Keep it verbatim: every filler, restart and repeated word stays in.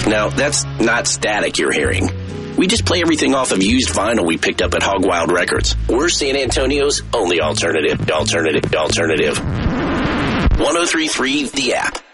Now, that's not static you're hearing. We just play everything off of used vinyl we picked up at Hog Wild Records. We're San Antonio's only alternative, alternative, alternative. one oh three point three The App.